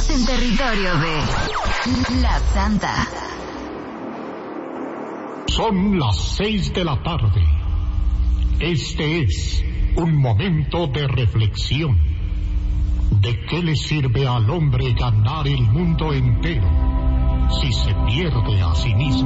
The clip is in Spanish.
Estás en territorio de La Santa. Son las 6 de la tarde. Este es un momento de reflexión. ¿De qué le sirve al hombre ganar el mundo entero si se pierde a sí mismo?